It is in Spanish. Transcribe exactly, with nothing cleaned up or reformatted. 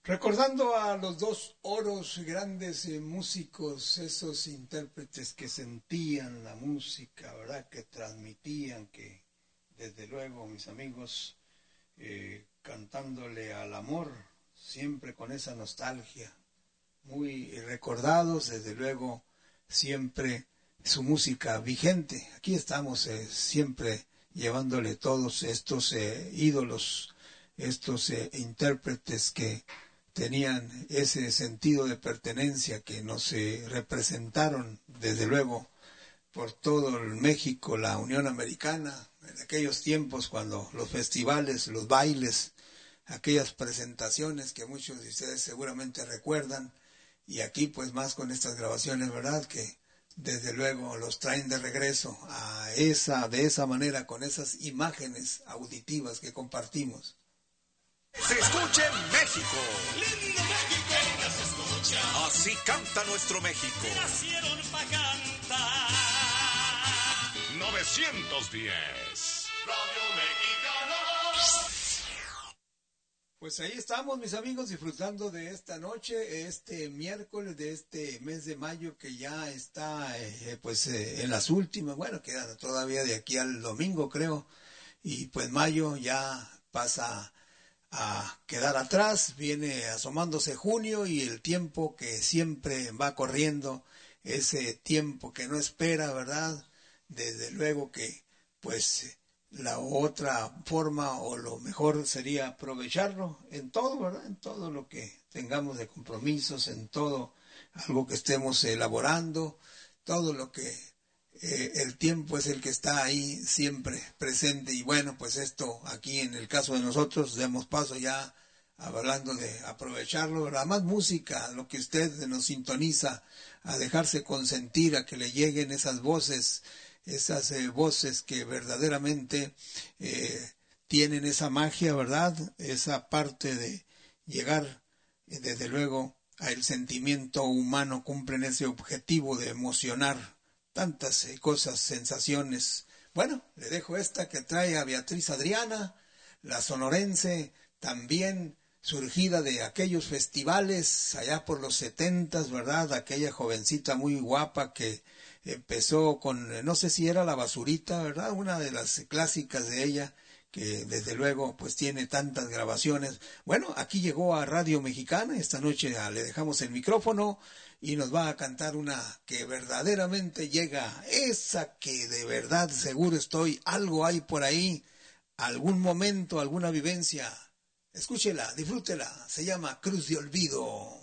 Recordando a los dos oros grandes eh, músicos, esos intérpretes que sentían la música, ¿verdad? Que transmitían, que desde luego, mis amigos, eh, cantándole al amor, siempre con esa nostalgia, muy recordados, desde luego, siempre su música vigente. Aquí estamos eh, siempre llevándole todos estos eh, ídolos, estos eh, intérpretes que tenían ese sentido de pertenencia, que nos eh, representaron desde luego por todo el México, la Unión Americana, en aquellos tiempos cuando los festivales, los bailes, aquellas presentaciones que muchos de ustedes seguramente recuerdan, y aquí pues más con estas grabaciones, ¿verdad?, que desde luego los traen de regreso a esa, de esa manera, con esas imágenes auditivas que compartimos. Se escucha en México. Lindo México, que se escucha. Así canta nuestro México. Nacieron pa' cantar. novecientos diez. Radio Mexicana. Pues ahí estamos, mis amigos, disfrutando de esta noche, este miércoles de este mes de mayo, que ya está eh, pues eh, en las últimas, bueno, queda todavía de aquí al domingo, creo, y pues mayo ya pasa a quedar atrás, viene asomándose junio, y el tiempo que siempre va corriendo, ese tiempo que no espera, ¿verdad? Desde luego que pues la otra forma o lo mejor sería aprovecharlo en todo, ¿verdad? En todo lo que tengamos de compromisos, en todo algo que estemos elaborando, todo lo que eh, el tiempo es el que está ahí siempre presente. Y bueno, pues esto aquí en el caso de nosotros demos paso ya hablando de aprovecharlo, la más música, lo que usted nos sintoniza, a dejarse consentir, a que le lleguen esas voces, esas eh, voces que verdaderamente eh, tienen esa magia, ¿verdad? Esa parte de llegar, eh, desde luego, al sentimiento humano, cumplen ese objetivo de emocionar tantas eh, cosas, sensaciones. Bueno, le dejo esta que trae a Beatriz Adriana, la sonorense, también surgida de aquellos festivales allá por los setentas, ¿verdad? Aquella jovencita muy guapa que empezó con, no sé si era La Basurita, ¿verdad? Una de las clásicas de ella, que desde luego pues tiene tantas grabaciones. Bueno, aquí llegó a Radio Mexicana, esta noche le dejamos el micrófono y nos va a cantar una que verdaderamente llega, esa que de verdad seguro estoy, algo hay por ahí, algún momento, alguna vivencia. Escúchela, disfrútela, se llama Cruz de Olvido.